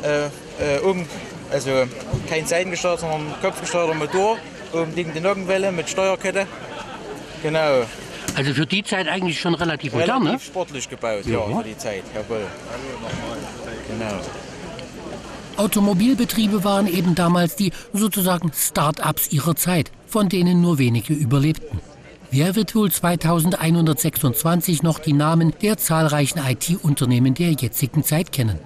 Also kein seitengesteuert, sondern kopfgesteuerter Motor. Oben liegt die Nockenwelle mit Steuerkette. Genau. Also für die Zeit eigentlich schon relativ modern, ne? Relativ sportlich gebaut, ja, für die Zeit, jawohl. Genau. Automobilbetriebe waren eben damals die sozusagen Start-ups ihrer Zeit, von denen nur wenige überlebten. Wer wird wohl 2126 noch die Namen der zahlreichen IT-Unternehmen der jetzigen Zeit kennen?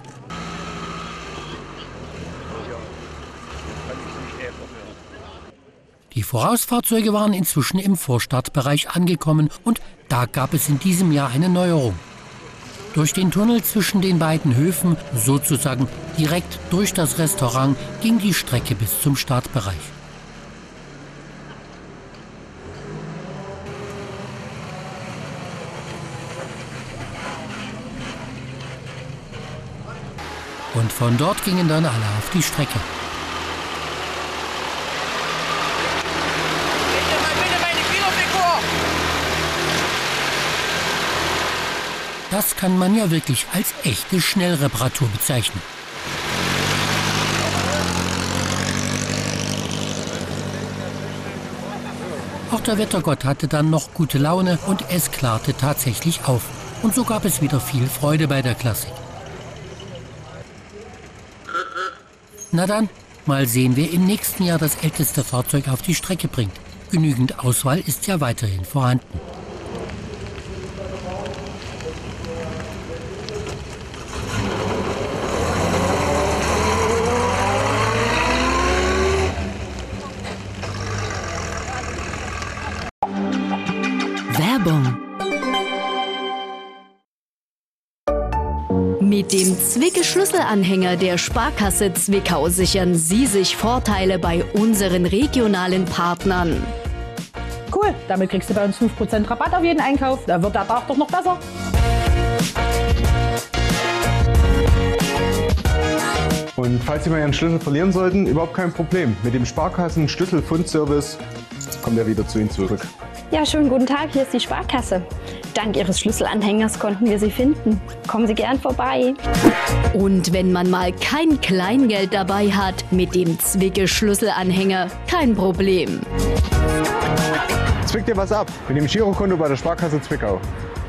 Die Vorausfahrzeuge waren inzwischen im Vorstadtbereich angekommen und da gab es in diesem Jahr eine Neuerung. Durch den Tunnel zwischen den beiden Höfen, sozusagen direkt durch das Restaurant, ging die Strecke bis zum Startbereich. Und von dort gingen dann alle auf die Strecke. Das kann man ja wirklich als echte Schnellreparatur bezeichnen. Auch der Wettergott hatte dann noch gute Laune und es klarte tatsächlich auf. Und so gab es wieder viel Freude bei der Klassik. Na dann, mal sehen, wer im nächsten Jahr das älteste Fahrzeug auf die Strecke bringt. Genügend Auswahl ist ja weiterhin vorhanden. Werbung. Mit dem Zwicke-Schlüsselanhänger der Sparkasse Zwickau sichern Sie sich Vorteile bei unseren regionalen Partnern. Cool, damit kriegst du bei uns 5% Rabatt auf jeden Einkauf. Da wird der Tag doch noch besser. Und falls Sie mal Ihren Schlüssel verlieren sollten, überhaupt kein Problem. Mit dem Sparkassen-Schlüsselfundservice kommt er wieder zu Ihnen zurück. Ja, schönen guten Tag, hier ist die Sparkasse. Dank Ihres Schlüsselanhängers konnten wir Sie finden. Kommen Sie gern vorbei. Und wenn man mal kein Kleingeld dabei hat, mit dem Zwicke-Schlüsselanhänger kein Problem. Zwick dir was ab mit dem Girokonto bei der Sparkasse Zwickau.